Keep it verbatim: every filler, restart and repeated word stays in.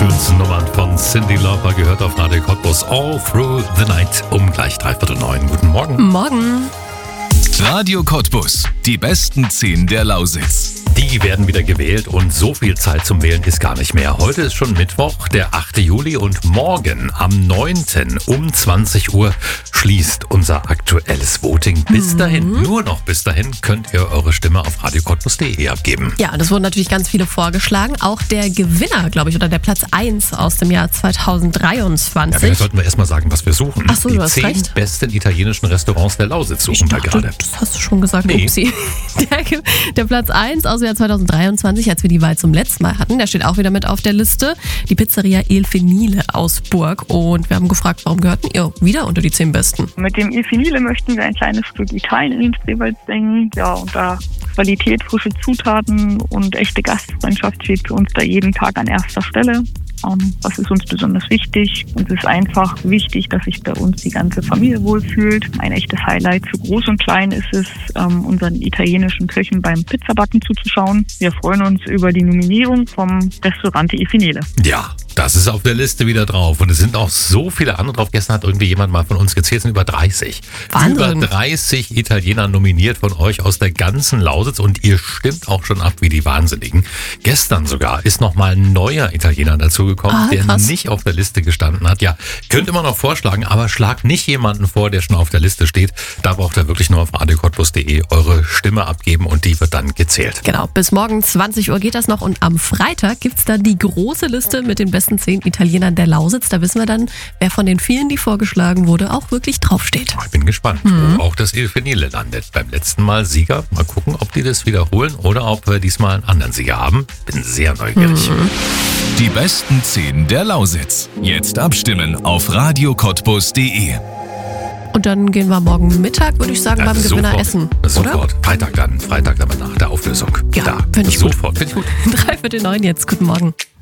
schönsten Nummern von Cyndi Lauper gehört auf Radio Cottbus All Through the Night um gleich dreiviertel neun. Guten Morgen. Morgen. Radio Cottbus, die besten zehn der Lausitz. Die werden wieder gewählt und so viel Zeit zum Wählen ist gar nicht mehr. Heute ist schon Mittwoch, der achte Juli und morgen am neunten um zwanzig Uhr schließt unser aktuelles Voting. Bis dahin, mhm. nur noch bis dahin, könnt ihr eure Stimme auf radio cottbus punkt de abgeben. Ja, und es wurden natürlich ganz viele vorgeschlagen. Auch der Gewinner, glaube ich, oder der Platz eins aus dem Jahr zweitausenddreiundzwanzig. Ja, vielleicht sollten wir erstmal sagen, was wir suchen. Ach so, Die du hast zehn recht. besten italienischen Restaurants der Lausitz suchen Ich wir dachte, gerade. das hast du schon gesagt, Nee. Upsi. Der, der Platz eins aus dem Jahr zweitausenddreiundzwanzig, als wir die Wahl zum letzten Mal hatten, der steht auch wieder mit auf der Liste. Die Pizzeria Il Fenile aus Burg. Und wir haben gefragt, warum gehörten ihr wieder unter die zehn Besten? Mit dem Il Fenile möchten wir ein kleines Stück Italien in den Spreewald bringen. Ja, und da Qualität, frische Zutaten und echte Gastfreundschaft steht für uns da jeden Tag an erster Stelle. Um, was ist uns besonders wichtig? Uns ist einfach wichtig, dass sich bei uns die ganze Familie wohlfühlt. Ein echtes Highlight für Groß und Klein ist es, um, unseren italienischen Köchen beim Pizzabacken zuzuschauen. Wir freuen uns über die Nominierung vom Restaurant Il Fenile. Ja, das ist auf der Liste wieder drauf. Und es sind auch so viele andere drauf. Gestern hat irgendwie jemand mal von uns gezählt, es sind über dreißig. Wahnsinn. Über dreißig Italiener nominiert von euch aus der ganzen Lausitz. Und ihr stimmt auch schon ab wie die Wahnsinnigen. Gestern sogar ist nochmal ein neuer Italiener dazugekommen, Ah, der krass. nicht auf der Liste gestanden hat. Ja, könnt immer noch vorschlagen, aber schlag nicht jemanden vor, der schon auf der Liste steht. Da braucht ihr wirklich nur auf radio cottbus punkt de eure Stimme abgeben und die wird dann gezählt. Genau, bis morgen zwanzig Uhr geht das noch und am Freitag gibt's dann die große Liste mit den besten zehn Italienern der Lausitz. Da wissen wir dann, wer von den vielen, die vorgeschlagen wurde, auch wirklich draufsteht. Ich bin gespannt, Mhm. wo auch das Il Fenile landet. Beim letzten Mal Sieger. Mal gucken, ob die das wiederholen oder ob wir diesmal einen anderen Sieger haben. Bin sehr neugierig. Mhm. Die besten zehn der Lausitz. Jetzt abstimmen auf radio cottbus punkt de. Und dann gehen wir morgen Mittag, würde ich sagen, Ja, beim Gewinner sofort, essen. Oder? Sofort. Freitag dann. Freitag dann nach der Auflösung. Ja, da. finde ich gut. Sofort. Finde ich gut. Dreiviertel neun jetzt. Guten Morgen.